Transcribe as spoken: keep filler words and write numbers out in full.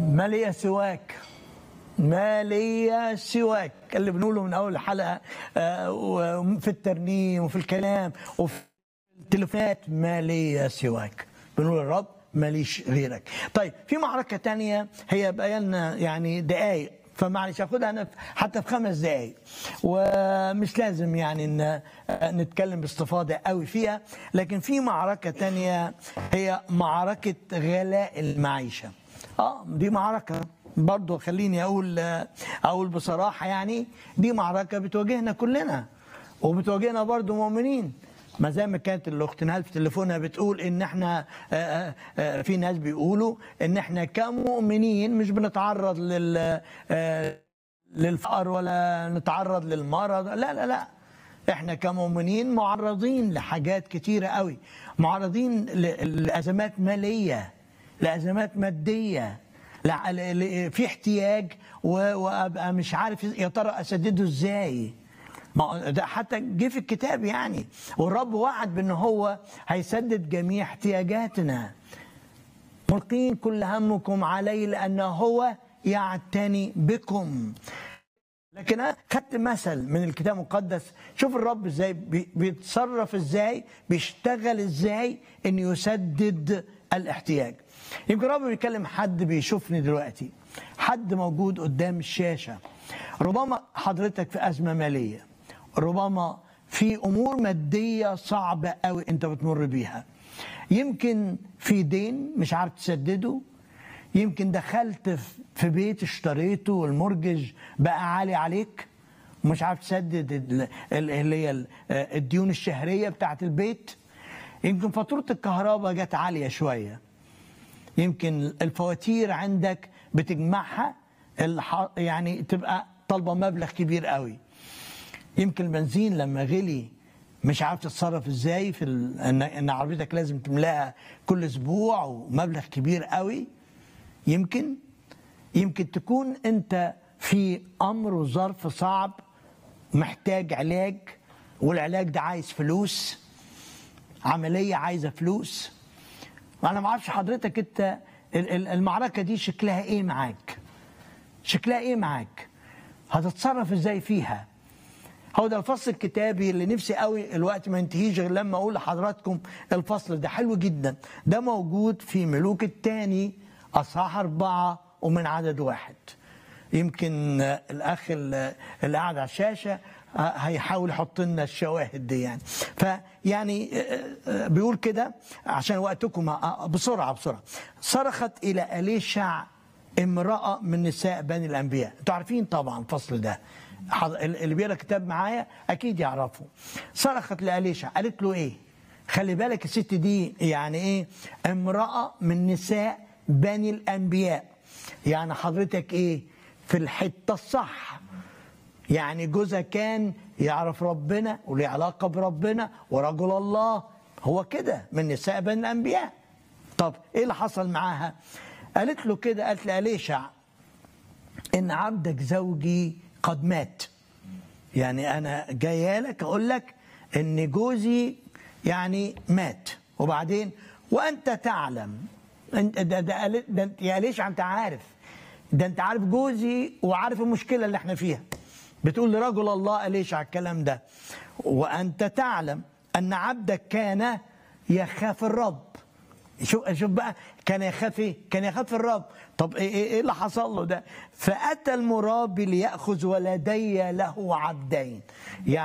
ما لي سواك، ما لي سواك اللي بنقوله من اول حلقه في الترنيم وفي الكلام وفي التليفونات. ما لي سواك، بنقول الرب ماليش غيرك. طيب في معركه تانية هي بقى لنا يعني دقائق، فمعلش اخدها انا حتى في خمس دقائق، ومش لازم يعني ان نتكلم باستفاضه قوي فيها. لكن في معركه تانية هي معركه غلاء المعيشه. اه دي معركه برضه، خليني اقول اقول بصراحه، يعني دي معركه بتواجهنا كلنا وبتواجهنا برضه مؤمنين. ما زي ما كانت الاخت نهال في تليفونها بتقول ان احنا آآ آآ في ناس بيقولوا ان احنا كمؤمنين مش بنتعرض لل للفقر ولا نتعرض للمرض. لا لا لا، احنا كمؤمنين معرضين لحاجات كتيره قوي، معرضين لازمات ماليه، لازمات ماديه، في احتياج وابقى مش عارف يا ترى اسدده ازاي. ما ده حتى جه في الكتاب يعني، والرب وعد بان هو هيسدد جميع احتياجاتنا. ملقين كل همكم عليه لانه هو يعتني بكم. لكن انا خدت مثل من الكتاب المقدس، شوف الرب ازاي بيتصرف، ازاي بيشتغل، ازاي ان يسدد الاحتياج. يمكن الرب بيكلم حد بيشوفني دلوقتي، حد موجود قدام الشاشه. ربما حضرتك في ازمه ماليه، ربما في امور ماديه صعبه قوي انت بتمر بيها، يمكن في دين مش عارف تسدده، يمكن دخلت في بيت اشتريته والمرجج بقى عالي عليك ومش عارف تسدد اللي هي الديون الشهريه بتاعت البيت، يمكن فاتوره الكهرباء جت عاليه شويه، يمكن الفواتير عندك بتجمعها يعني تبقى طالبه مبلغ كبير قوي، يمكن البنزين لما غلي مش عارف تتصرف ازاي في ال... ان ان عربيتك لازم تملاها كل اسبوع ومبلغ كبير قوي. يمكن يمكن تكون انت في امر وظرف صعب محتاج علاج، والعلاج ده عايز فلوس، عمليه عايزه فلوس. وانا ما اعرفش حضرتك انت المعركه دي شكلها ايه معاك؟ شكلها ايه معاك؟ هتتصرف ازاي فيها؟ هو ده الفصل الكتابي اللي نفسي قوي الوقت ما ينتهيش غير لما اقول لحضراتكم الفصل ده حلو جدا. ده موجود في ملوك الثاني اصحاح أربعة ومن عدد واحد. يمكن الاخ اللي قاعد على الشاشه هيحاول يحط لنا الشواهد دي يعني. فيعني بيقول كده عشان وقتكم، بسرعه بسرعه. صرخت الى أليشع امراه من نساء بني الانبياء. انتوا عارفين طبعا الفصل ده، اللي بيقرا كتاب معايا اكيد يعرفوا. صرخت لأليشع، قالت له ايه؟ خلي بالك الست دي يعني ايه؟ امراه من نساء بني الانبياء. يعني حضرتك ايه؟ في الحته الصح. يعني جوزها كان يعرف ربنا وليه علاقه بربنا ورجل الله، هو كده من نساء بني الانبياء. طب ايه اللي حصل معاها؟ قالت له كده، قالت لأليشع ان عبدك زوجي قد مات. يعني انا جايه لك اقول لك ان جوزي يعني مات، وبعدين وانت تعلم انت ده, ده, ده يا ليش انت عارف، ده انت عارف جوزي وعارف المشكله اللي احنا فيها. بتقول لرجل الله أليشع الكلام ده، وانت تعلم ان عبدك كان يخاف الرب. شوف شوف بقى، كان يخاف ايه؟ كان يخاف الرب. طب ايه ايه اللي حصل له ده؟ فاتى المرابي ليأخذ ولدي له عبدين. يعني